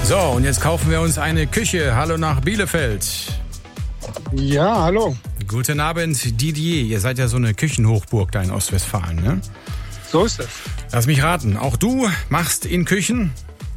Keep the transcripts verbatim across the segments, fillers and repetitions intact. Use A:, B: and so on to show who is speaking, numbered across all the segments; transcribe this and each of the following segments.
A: So, und jetzt kaufen wir uns eine Küche. Hallo nach Bielefeld.
B: Ja, hallo.
A: Guten Abend, Didier. Ihr seid ja so eine Küchenhochburg da in Ostwestfalen, ne?
B: So ist es.
A: Lass mich raten, auch du machst in Küchen?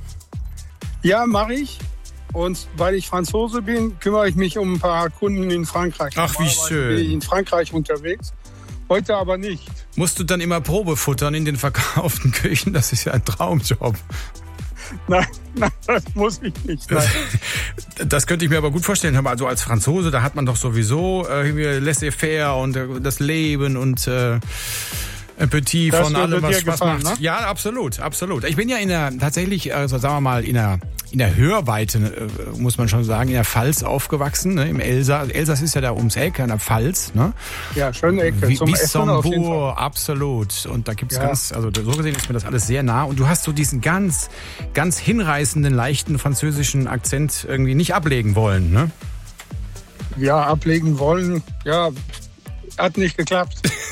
B: Ja, mache ich. Und weil ich Franzose bin, kümmere ich mich um ein paar Kunden in Frankreich.
A: Ach, wie schön.
B: Bin ich in Frankreich unterwegs. Heute aber nicht.
A: Musst du dann immer Probe futtern in den verkauften Küchen? Das ist ja ein Traumjob.
B: Nein, nein, das muss ich nicht. Nein.
A: Das könnte ich mir aber gut vorstellen. Also als Franzose, da hat man doch sowieso äh, laissez-faire und äh, das Leben und äh, Appetit von allem, was Spaß macht. Ne? Ja, absolut, absolut. Ich bin ja in der, tatsächlich, also sagen wir mal, in der, in der Hörweite, äh, muss man schon sagen, in der Pfalz aufgewachsen, ne? Im Elsass. Elsass ist ja da ums Eck, in der Pfalz, ne?
B: Ja, schöne Ecke.
A: Wie,
B: zum
A: Essen auf jeden Fall. Absolut. Und da gibt's ja. ganz, also so gesehen ist mir das alles sehr nah. Und du hast so diesen ganz, ganz hinreißenden, leichten französischen Akzent irgendwie nicht ablegen wollen, ne?
B: Ja, ablegen wollen, ja, hat nicht geklappt.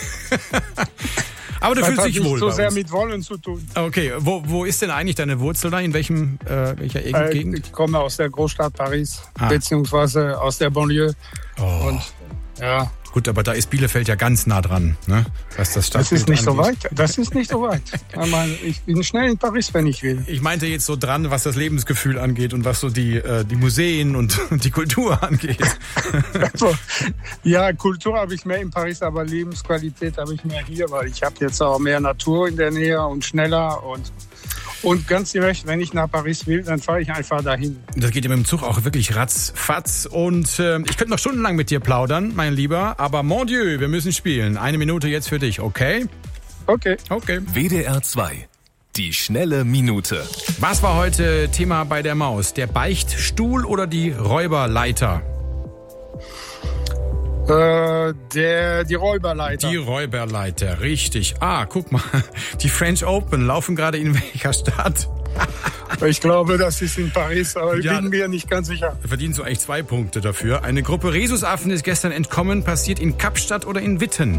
A: Aber du
B: das
A: fühlst
B: hat
A: dich
B: nicht
A: wohl
B: so
A: bei
B: sehr
A: uns.
B: mit Wollen zu tun.
A: Okay, wo, wo ist denn eigentlich deine Wurzel da? In welchem, äh, welcher
B: äh,
A: Gegend?
B: Ich komme aus der Großstadt Paris,
A: ah.
B: beziehungsweise aus der Banlieue.
A: Oh.
B: Und ja.
A: Gut, aber da ist Bielefeld ja ganz nah dran, ne? Was das Stadtbild
B: Das ist nicht
A: angeht.
B: so weit. Das ist nicht so weit. Ich bin schnell in Paris, wenn ich will.
A: Ich meinte jetzt so dran, was das Lebensgefühl angeht und was so die, äh, die Museen und, und die Kultur angeht.
B: Also, ja, Kultur habe ich mehr in Paris, aber Lebensqualität habe ich mehr hier, weil ich habe jetzt auch mehr Natur in der Nähe und schneller und Und ganz recht, wenn ich nach Paris will, dann fahre ich einfach dahin.
A: Das geht ja mit dem Zug auch wirklich ratzfatz. Und äh, ich könnte noch stundenlang mit dir plaudern, mein Lieber. Aber mon Dieu, wir müssen spielen. Eine Minute jetzt für dich, okay?
B: Okay.
A: Okay.
C: W D R zwei. Die schnelle Minute.
A: Was war heute Thema bei der Maus? Der Beichtstuhl oder die Räuberleiter?
B: Äh, der, die Räuberleiter.
A: Die Räuberleiter, richtig. Ah, guck mal, die French Open laufen gerade in welcher Stadt?
B: Ich glaube, das ist in Paris, aber ich
A: Ja,
B: bin mir nicht ganz sicher.
A: Verdienst du eigentlich zwei Punkte dafür. Eine Gruppe Rhesusaffen ist gestern entkommen, passiert in Kapstadt oder in Witten?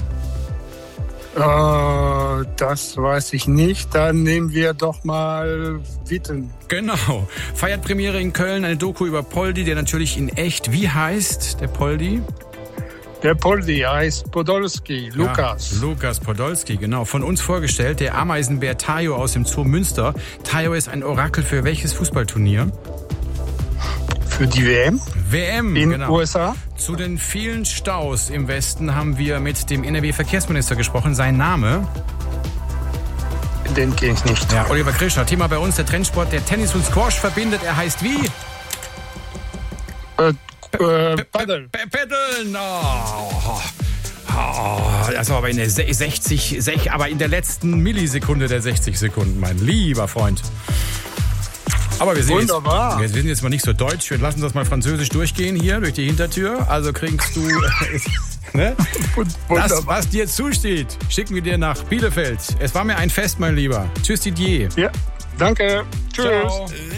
B: Äh, das weiß ich nicht. Dann nehmen wir doch mal Witten.
A: Genau. Feiert Premiere in Köln eine Doku über Poldi, der natürlich in echt, wie heißt der Poldi?
B: Der Poldi heißt Podolski, Lukas.
A: Ja, Lukas Podolski, genau. Von uns vorgestellt, der Ameisenbär Tayo aus dem Zoo Münster. Tayo ist ein Orakel für welches Fußballturnier?
B: Für die W M?
A: W M,
B: in
A: genau.
B: U S A?
A: Zu den vielen Staus im Westen haben wir mit dem N R W-Verkehrsminister gesprochen. Sein Name?
B: Den kenne ich nicht.
A: Ja, Oliver Krischer. Thema bei uns, der Trendsport, der Tennis und Squash verbindet. Er heißt wie?
B: Äh, äh, Paddel.
A: Paddeln. Oh. Oh, das war aber in der sechzig, sech, aber in der letzten Millisekunde der sechzig Sekunden, mein lieber Freund. Aber wir sind,
B: Wunderbar.
A: Jetzt, wir sind jetzt mal nicht so deutsch. Wir lassen das mal französisch durchgehen hier durch die Hintertür. Also kriegst du ne? das, was dir zusteht, schicken wir dir nach Bielefeld. Es war mir ein Fest, mein Lieber. Tschüss, Didier.
B: Ja, danke. Tschüss.
A: Ciao.